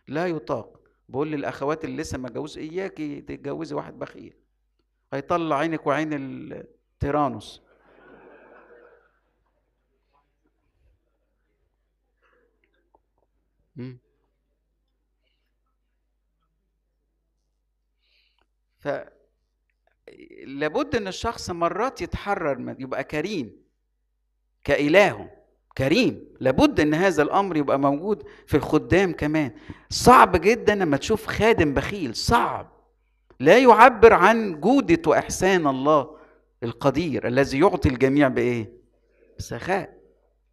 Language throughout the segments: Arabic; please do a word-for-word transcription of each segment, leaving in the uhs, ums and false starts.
لا يطاق. بقول للاخوات اللي لسه ما اتجوزوش اياكي تتجوزي واحد بخيل، هيطلع عينك وعين التيرانوس. مم. ف لابد ان الشخص مرات يتحرر من يبقى كريم كإلهه، كريم. لابد ان هذا الامر يبقى موجود في الخدام كمان. صعب جدا لما تشوف خادم بخيل، صعب، لا يعبر عن جودة واحسان الله القدير الذي يعطي الجميع بايه؟ بسخاء.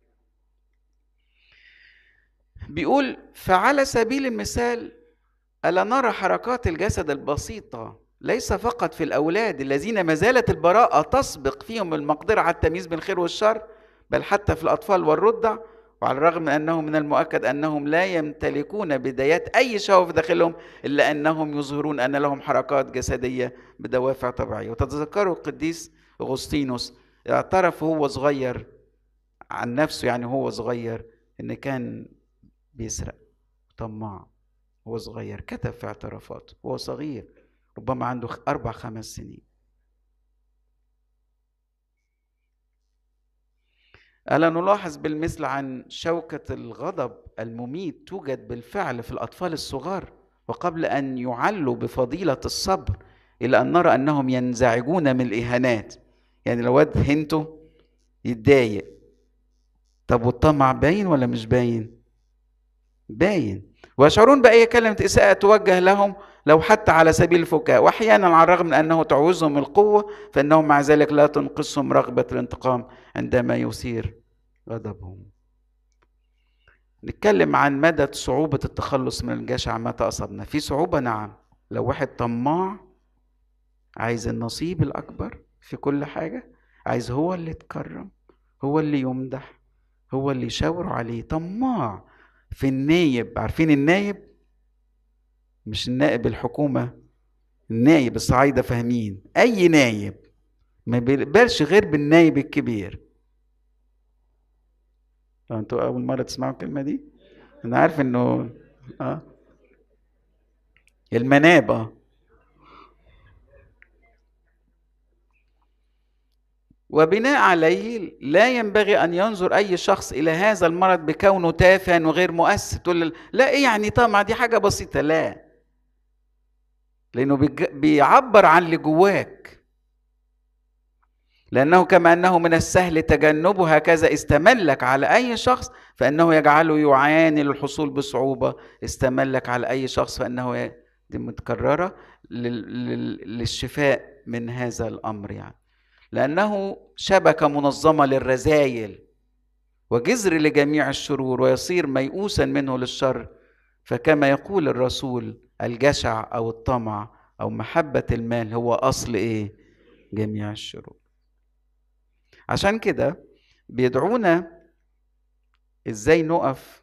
بيقول فعلى سبيل المثال ألا نرى حركات الجسد البسيطة ليس فقط في الأولاد الذين ما زالت البراءة تسبق فيهم المقدرة على التمييز بين الخير والشر، بل حتى في الأطفال والرضع، وعلى الرغم من أنه من المؤكد أنهم لا يمتلكون بدايات أي شهوة في داخلهم إلا أنهم يظهرون أن لهم حركات جسدية بدوافع طبيعية. وتتذكروا القديس أغسطينوس اعترف هو صغير عن نفسه، يعني هو صغير، إن كان بيسرق طماع. هو صغير كتب في اعترافاته وهو صغير، ربما عنده أربع خمس سنين. ألا نلاحظ بالمثل عن شوكة الغضب المميت توجد بالفعل في الأطفال الصغار، وقبل أن يعلوا بفضيلة الصبر إلى أن نرى أنهم ينزعجون من الإهانات. يعني لو واد هنته يتضايق، طب والطمع باين ولا مش باين؟ باين. ويشعرون بأي كلمة إساءة توجه لهم لو حتى على سبيل الفكاهة، وأحيانا على الرغم من أنه تعوزهم القوة فإنهم مع ذلك لا تنقصهم رغبة الانتقام عندما يثير غضبهم. نتكلم عن مدى صعوبة التخلص من الجشع متى أصبنا. في صعوبة نعم، لو واحد طماع عايز النصيب الأكبر في كل حاجة، عايز هو اللي يتكرم، هو اللي يمدح، هو اللي يشاور عليه، طماع في النايب. عارفين النايب؟ مش النائب الحكومة، النايب الصعايدة فاهمين. أي نايب ما بيقبلش غير بالنايب الكبير. انتوا أول مرة تسمعوا الكلمة دي؟ أنا عارف إنه آه المناب آه وبناء عليه لا ينبغي أن ينظر أي شخص إلى هذا المرض بكونه تافها وغير مؤثر. تقول لا إيه يعني طمع دي حاجة بسيطة، لا، لأنه بيعبر عن اللي جواك. لأنه كما أنه من السهل تجنبه هكذا استملك على أي شخص فإنه يجعله يعاني للحصول بصعوبة، استملك على أي شخص فإنه دي متكررة للشفاء من هذا الأمر. يعني لأنه شبكة منظمة للرذايل وجذر لجميع الشرور، ويصير ميؤوسا منه للشر. فكما يقول الرسول الجشع أو الطمع أو محبة المال هو أصل إيه؟ جميع الشرور. عشان كده بيدعونا إزاي نقف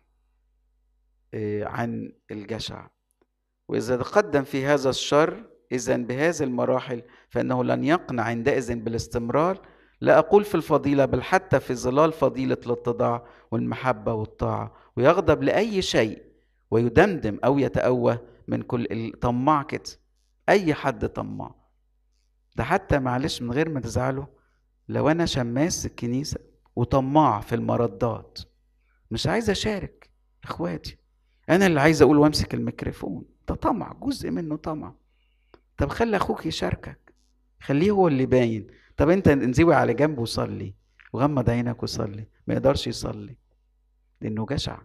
عن الجشع. وإذا تقدم في هذا الشر إذن بهذه المراحل فإنه لن يقنع عندئذ بالاستمرار، لا أقول في الفضيلة بل حتى في ظلال فضيلة الاتضاع والمحبة والطاعة، ويغضب لأي شيء ويدمدم أو يتأوه من كل الطماع كده. أي حد طماع ده، حتى معلش من غير ما تزعلوا، لو أنا شماس الكنيسة وطماع في المردات مش عايز أشارك إخواتي، أنا اللي عايز أقول وأمسك الميكروفون، ده طمع، جزء منه طمع. طب خلي أخوك يشاركك، خليه هو اللي باين. طب أنت انزوي على جنب وصلي وغمض عينك وصلي، ما يقدرش يصلي لأنه جشع.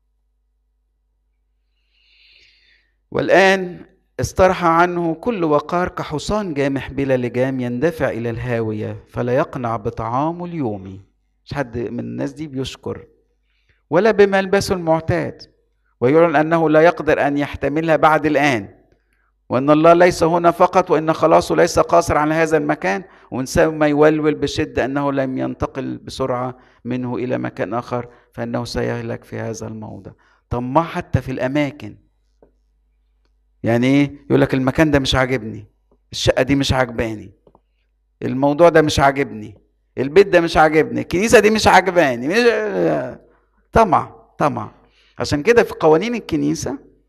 والآن استرحى عنه كل وقار كحصان جامح بلا لجام يندفع إلى الهاوية، فلا يقنع بطعامه اليومي. مش حد من الناس دي بيشكر، ولا بملبسه المعتاد، ويعلن أنه لا يقدر أن يحتملها بعد الآن، وأن الله ليس هنا فقط، وأن خلاصه ليس قاصر على هذا المكان، وإنسان ما يولول بشدة أنه لم ينتقل بسرعة منه إلى مكان آخر فإنه سيهلك في هذا الموضع. طماع حتى في الأماكن. يعني إيه؟ يقول لك المكان ده مش عاجبني، الشقة دي مش عاجباني، الموضوع ده مش عاجبني، البيت ده مش عاجبني، الكنيسة دي مش عاجباني. مش... طمع طمع. عشان كده في قوانين الكنيسة